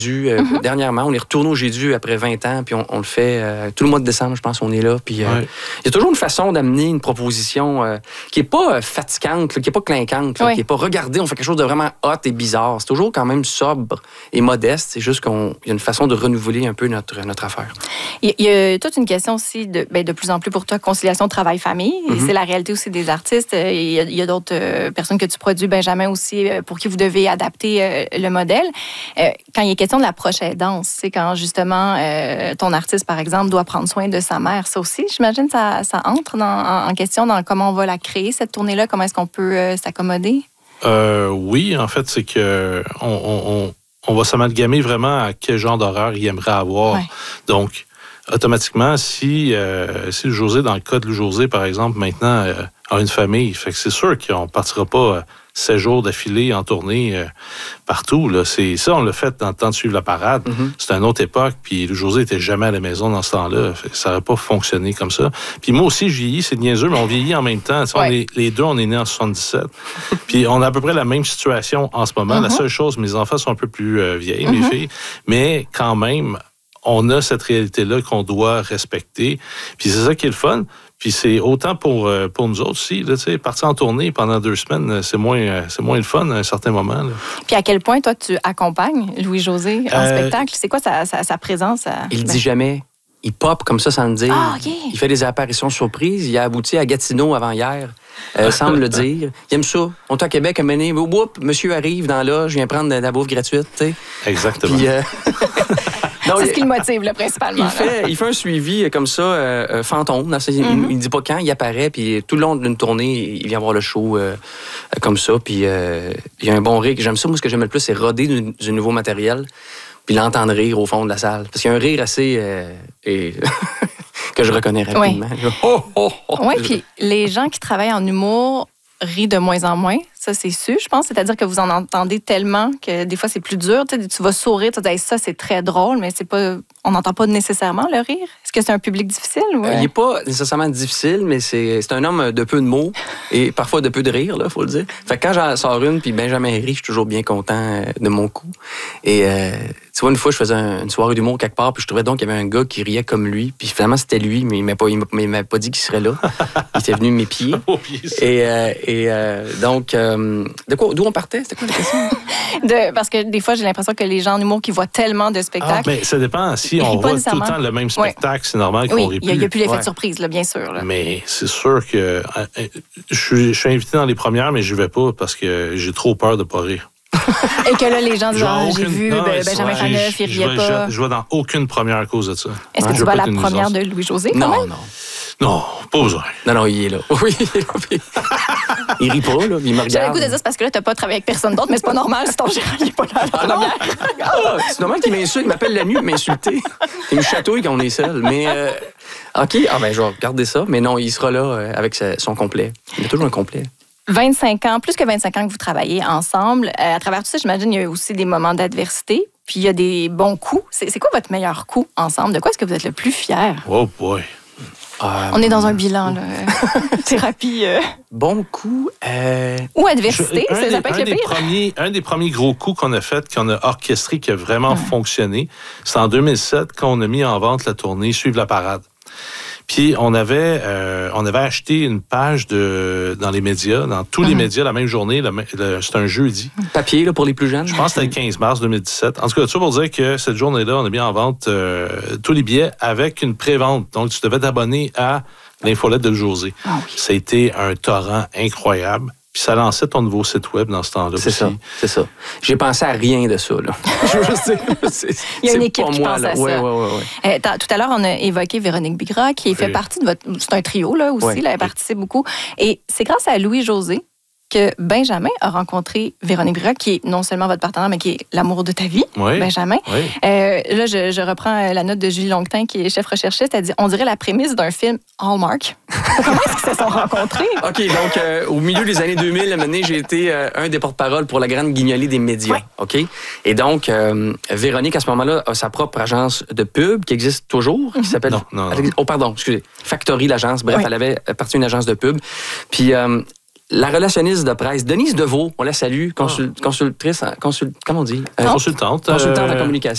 Dernièrement, on est retourné au Jésus après 20 ans, puis on le fait tout le mois de décembre, je pense, on est là. Puis il y a toujours une façon d'amener une proposition qui n'est pas fatigante, qui n'est pas clinquante, qui n'est pas regardez, on fait quelque chose de vraiment hot et bizarre. C'est toujours quand même sobre et modeste. C'est juste qu'il y a une façon de renouveler un peu notre affaire. Il y a toute une question aussi de plus en plus pour toi, conciliation travail-famille. Mm-hmm. C'est la réalité aussi des artistes. Il y a d'autres personnes que tu produis, Benjamin aussi, pour qui vous devez adapter le modèle. Quand il y a question de la proche aidance, c'est quand justement ton artiste, par exemple, doit prendre soin de sa mère. Ça aussi, j'imagine, ça entre en question dans comment on va la créer, cette tournée-là, comment est-ce qu'on peut s'accommoder? Oui, en fait, c'est que on va s'amalgamer vraiment à quel genre d'horaire il aimerait avoir. Ouais. Donc, automatiquement, si José, dans le cas de Louis-José, par exemple, maintenant, a une famille, fait que c'est sûr qu'on ne partira pas 7 jours d'affilée en tournée partout. Là. Ça, on l'a fait dans le temps de suivre la parade. Mm-hmm. C'était une autre époque, puis Louis-José n'était jamais à la maison dans ce temps-là. Ça n'aurait pas fonctionné comme ça. Puis moi aussi, je vieillis, c'est niaiseux, mais on vieillit en même temps. Les deux, on est nés en 77. Puis on a à peu près la même situation en ce moment. Mm-hmm. La seule chose, mes enfants sont un peu plus vieilles, mes filles, mais quand même, on a cette réalité-là qu'on doit respecter. Puis c'est ça qui est le fun. Puis c'est autant pour nous autres aussi. Là, partir en tournée pendant 2 semaines, c'est moins le fun à un certain moment. Là. Puis à quel point, toi, tu accompagnes Louis-José en spectacle? C'est quoi sa présence? Il dit jamais. Il pop comme ça sans le dire. Ah, okay. Il fait des apparitions surprises. Il a abouti à Gatineau avant-hier, sans me le dire. Il aime ça. On est à Québec, à mener. Monsieur arrive dans là, je viens prendre de la bouffe gratuite. T'sais. Exactement. Puis, non, c'est ce qui le motive, là, principalement. Il fait un suivi comme ça, fantôme. Il ne dit pas quand, il apparaît, puis tout le long d'une tournée, il vient voir le show comme ça. Puis il y a un bon rire. J'aime ça. Moi, ce que j'aime le plus, c'est roder du nouveau matériel, puis l'entendre rire au fond de la salle. Parce qu'il y a un rire assez... que je reconnais rapidement. Oui, puis les gens qui travaillent en humour rient de moins en moins. Ça, c'est sûr, je pense. C'est-à-dire que vous en entendez tellement que des fois, c'est plus dur. Tu vas sourire, tu vas dire ça, c'est très drôle, mais c'est pas, on n'entend pas nécessairement le rire. Est-ce que c'est un public difficile? Ou... il n'est pas nécessairement difficile, mais c'est un homme de peu de mots et parfois de peu de rire, il faut le dire. Fait que quand j'en sors une, puis Benjamin rit, je suis toujours bien content de mon coup. Et tu vois, une fois, je faisais une soirée d'humour quelque part, puis je trouvais donc qu'il y avait un gars qui riait comme lui. Puis finalement, c'était lui, mais il m'a pas dit qu'il serait là. Il était venu m'épier. Et donc... d'où on partait? C'était quoi la question? Parce que des fois, j'ai l'impression que les gens en humour qui voient tellement de spectacles... mais ça dépend. Si on voit tout le temps le même spectacle, c'est normal qu'on rit plus. Il n'y a plus l'effet de surprise, là, bien sûr. Là. Mais c'est sûr que... Je suis invité dans les premières, mais je ne vais pas parce que j'ai trop peur de ne pas rire. Et que là, les gens disent j'ai vu Benjamin Faneuf, il riait pas. Je vais dans aucune première à cause de ça. Est-ce que tu vas à la première de Louis-José? Non. Non, pas besoin. Non, il est là. Oui, il est là. Il rit pas, là, il me regarde. J'ai le goût de dire parce que là, t'as pas travaillé avec personne d'autre, mais c'est pas normal si ton gérant n'est pas là à la première. C'est normal qu'il m'insulte, il m'appelle la nuit pour m'insulter. Il me chatouille quand on est seul. Mais, OK, je vais regarder ça. Mais non, il sera là avec son complet. Il a toujours un complet. 25 ans, plus que 25 ans que vous travaillez ensemble. À travers tout ça, j'imagine, il y a aussi des moments d'adversité, puis il y a des bons coups. C'est quoi votre meilleur coup ensemble? De quoi est-ce que vous êtes le plus fier? Oh boy! On est dans un bilan, là. Thérapie. Bon coup. Ou adversité, ça peut être le pire. Un des premiers gros coups qu'on a fait, qu'on a orchestré, qui a vraiment fonctionné, c'est en 2007, quand on a mis en vente la tournée Suivre la parade. Puis on avait acheté une page dans les médias, dans tous les médias, la même journée. C'était un jeudi. Papier là, pour les plus jeunes. Je pense que c'était le 15 mars 2017. En tout cas, tout ça pour dire que cette journée-là, on a mis en vente tous les billets avec une pré-vente. Donc, tu devais t'abonner à l'infolette de José. Ah oui. Ça a été un torrent incroyable. Puis ça lançait ton nouveau site web dans ce temps-là aussi. C'est ça. J'ai pensé à rien de ça, là. Il y a une équipe qui pense à ça. Ouais. Tout à l'heure, on a évoqué Véronique Bigra, qui fait partie de votre... C'est un trio, là, aussi. Là, elle participe beaucoup. Et c'est grâce à Louis-José que Benjamin a rencontré Véronique Bigra, qui est non seulement votre partenaire, mais qui est l'amour de ta vie, Benjamin. Oui. Là, je reprends la note de Julie Longtin, qui est chef recherchiste. Elle dit, on dirait la prémisse d'un film Hallmark. Comment est-ce qu'ils se sont rencontrés? OK, donc, au milieu des années 2000, à un moment donné, j'ai été un des porte-parole pour la grande guignolée des médias. Ouais. OK? Et donc, Véronique, à ce moment-là, a sa propre agence de pub qui existe toujours, qui s'appelle... Non. Oh, pardon, excusez. Factory, l'agence. Bref, elle avait parti une agence de pub. Puis... la relationniste de presse, Denise Deveau, on la salue, consultatrice, comment on dit? Consultante en communication.